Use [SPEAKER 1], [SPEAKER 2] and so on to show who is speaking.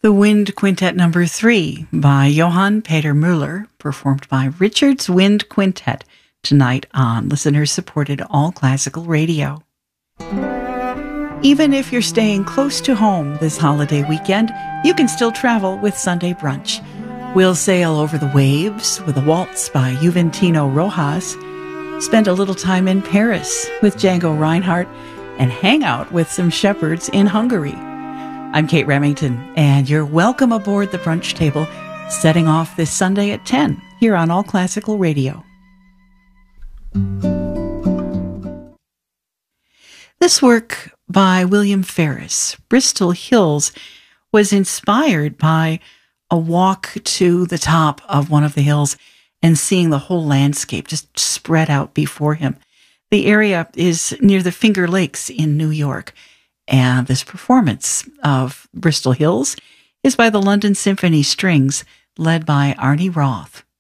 [SPEAKER 1] The Wind Quintet Number 3 by Johann Peter Müller, performed by Richard's Wind Quintet, tonight on listener-supported All Classical Radio. Even if you're staying close to home this holiday weekend, you can still travel with Sunday Brunch. We'll sail over the waves with a waltz by Juventino Rojas, spend a little time in Paris with Django Reinhardt, and hang out with some shepherds in Hungary. I'm Kate Remington, and you're welcome aboard the brunch table, setting off this Sunday at 10 here on All Classical Radio. This work by William Ferris, Bristol Hills, was inspired by a walk to the top of one of the hills and seeing the whole landscape just spread out before him. The area is near the Finger Lakes in New York. And this performance of Bristol Hills is by the London Symphony Strings, led by Arnie Roth.